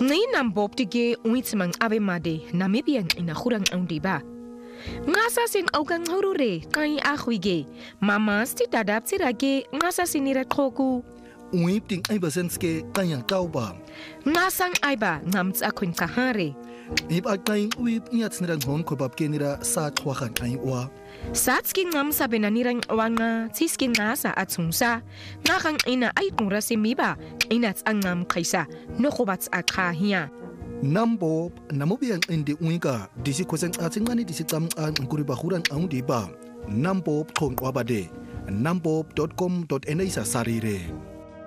Ngina mboptige uitmang abemade Namibian inahurang ang diba. Ngasa sing augang hurure kai ahwige mama sti dadap sirage ngasa sinira kroku Uip ting aiba senske kanyang tauba. ngasang aiba ngamts akun kahare Ip agtaing uip niat snirang hon kobab kenira sa chwakan ay wa. Satski ngam sabi na nirang wanga tiskin ngasa at sungsa ngakang ina ay kung rasimiba inats ang ngam kaisa nokobats akahiya Nambo namobiang indi uika disi kwasang ating ngani disi tam ang kuribahuran ang diba. Nambo kong wabade. nambob.com.na sa sarire.